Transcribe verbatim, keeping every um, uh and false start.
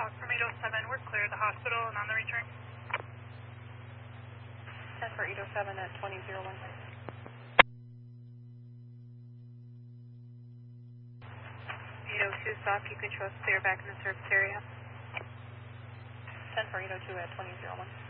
Uh, from eight oh seven, we're clear of the hospital and on the return. ten for eight oh seven at twenty oh one. eight oh two, stop, keep control, clear back in the service area. ten for eight oh two at twenty oh one.